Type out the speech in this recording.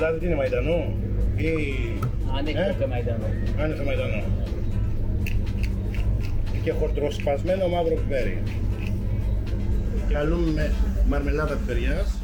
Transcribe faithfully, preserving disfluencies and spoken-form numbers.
λάδι τι είναι, μαϊντανό ή... Ανοιχτό ε? και μαϊντανό. Άνοιξε μαϊντανό. Και χορτροσπασμένο μαύρο πιπέρι. Και αλλού με μαρμελάδα πιπεριάς.